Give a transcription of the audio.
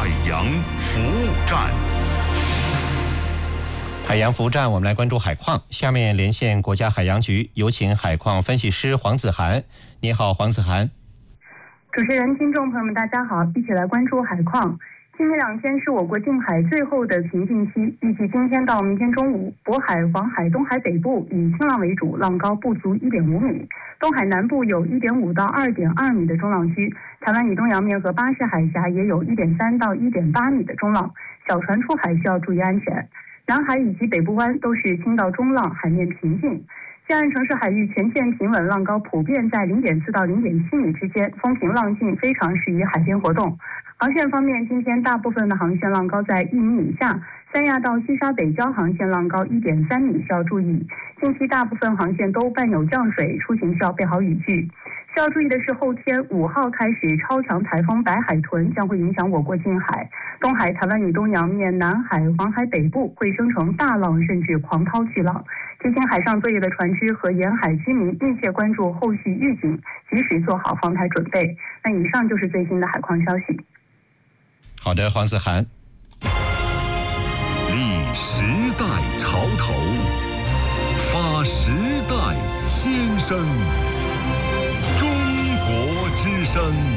洋服务站。 海洋服务站，我们来关注海况。下面连线国家海洋局，有请海况分析师黄子涵。你好，黄子涵。 主持人、听众朋友们，大家好，一起来关注海况。今明两天是我国近海最后的平静期，预计今天到明天中午，渤海、黄海、东海北部以轻浪为主，浪高不足1.5米；东海南部有1.5到2.2米的中浪区，台湾以东洋面和巴士海峡也有1.3到1.8米的中浪，小船出海需要注意安全。南海以及北部湾都是轻到中浪，海面平静。西岸城市海域全线平稳，浪高普遍在0.4到0.7米之间，风平浪静，非常适宜海边活动。航线方面，今天大部分的航线浪高在1米以下，三亚到西沙北礁航线浪高1.3米，需要注意。近期大部分航线都伴有降水，出行需要备好雨具。需要注意的是，后天5号开始，超强台风白海豚将会影响我国近海，东海、台湾以东洋面、南海、黄海北部会生成大浪甚至狂涛巨浪。提醒海上作业的船只和沿海居民密切关注后续预警，及时做好防台准备。那以上就是最新的海况消息。 好的，黄子涵。 立时代潮头，发时代先声，中国之声。